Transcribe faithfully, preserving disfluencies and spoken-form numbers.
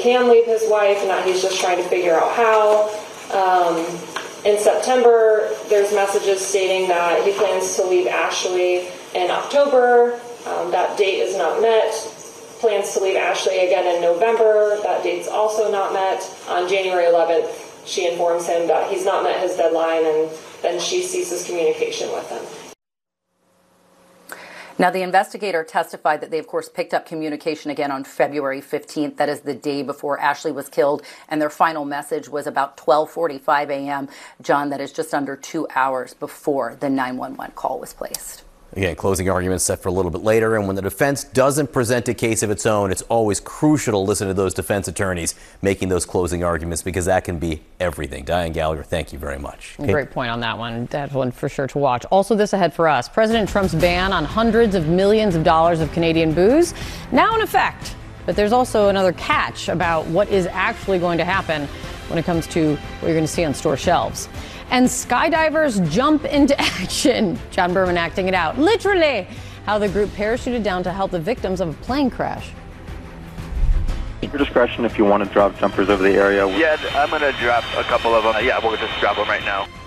can leave his wife and that he's just trying to figure out how. Um, in September, there's messages stating that he plans to leave Ashley in October. Um, that date is not met. Plans to leave Ashley again in November. That date's also not met. On January eleventh, she informs him that he's not met his deadline, and then she ceases communication with him. Now, the investigator testified that they, of course, picked up communication again on February fifteenth. That is the day before Ashley was killed. And their final message was about twelve forty-five a.m. John, that is just under two hours before the nine one one call was placed. Again, closing arguments set for a little bit later. And when the defense doesn't present a case of its own, it's always crucial to listen to those defense attorneys making those closing arguments, because that can be everything. Diane Gallagher, thank you very much. Okay. Great point on that one. That one for sure to watch. Also, this ahead for us. President Trump's ban on hundreds of millions of dollars of Canadian booze now in effect. But there's also another catch about what is actually going to happen when it comes to what you're going to see on store shelves. And skydivers jump into action. John Berman acting it out. Literally, how the group parachuted down to help the victims of a plane crash. Your discretion if you want to drop jumpers over the area. Yeah, I'm going to drop a couple of them. Yeah, we'll just drop them right now.